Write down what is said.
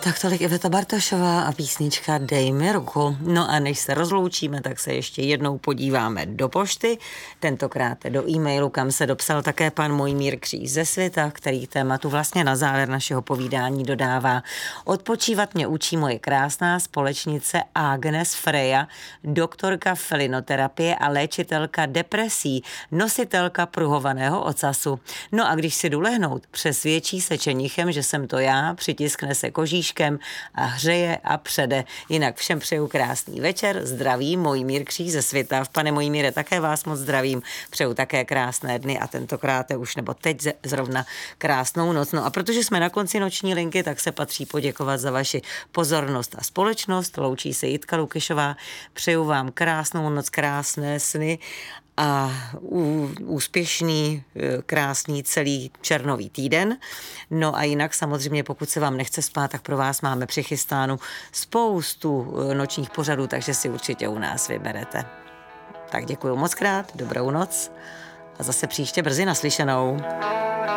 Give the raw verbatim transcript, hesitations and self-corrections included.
Tak tolik Iveta Bartošová a písnička Dej mi ruku. No a než se rozloučíme, tak se ještě jednou podíváme do pošty, tentokrát do e-mailu, kam se dopsal také pan Mojmír Kříž ze světa, který tématu vlastně na závěr našeho povídání dodává. Odpočívat mě učí moje krásná společnice Agnes Freja, doktorka felinoterapie a léčitelka depresí, nositelka pruhovaného ocasu. No a když si jdu lehnout, přesvědčí se čenichem, že jsem to já, přitiskne se kožíškem a hřeje a přede. Jinak všem přeju krásný večer, zdraví Mojmír Kříž ze světa. Pane Mojmíre, také vás moc zdravím, přeju také krásné dny a tentokrát už, nebo teď zrovna krásnou noc. No a protože jsme na konci noční linky, tak se patří poděkovat za vaši pozornost a společnost. Loučí se Jitka Lukyšová, přeju vám krásnou noc, krásné sny a úspěšný, krásný celý červnový týden. No a jinak samozřejmě, pokud se vám nechce spát, tak pro vás máme přichystánu spoustu nočních pořadů, takže si určitě u nás vyberete. Tak děkuju moc krát, dobrou noc a zase příště brzy naslyšenou.